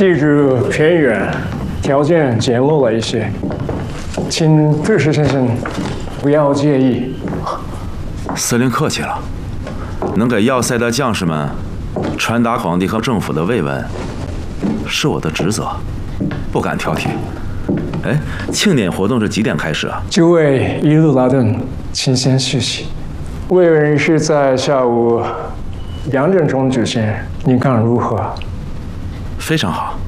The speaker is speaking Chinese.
地址偏远，条件简陋了一些，请杜氏先生不要介意。 司令客气了，能给要塞的将士们传达皇帝和政府的慰问，是我的职责，不敢挑剔。哎，庆典活动是几点开始啊？ 诸位一路劳顿，请先休息。慰问是在下午2点钟举行，您看如何？ 非常好。